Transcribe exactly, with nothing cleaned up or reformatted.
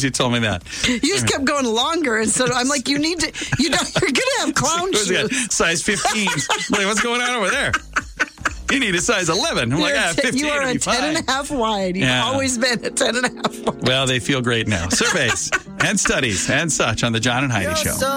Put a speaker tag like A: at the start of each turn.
A: you told me that.
B: You just kept going longer, and so I'm like, you need to. You know, you're gonna have clown shoes.
A: Size fifteen. I'm like, what's going on over there? You need a size eleven. I'm
B: You're
A: like, ah,
B: t-
A: fifteen.
B: You are a
A: ten
B: ten and a half wide. You've
A: Yeah.
B: always been a ten and a half wide.
A: Well, they feel great now. Surveys and studies and such on the John and Heidi Show.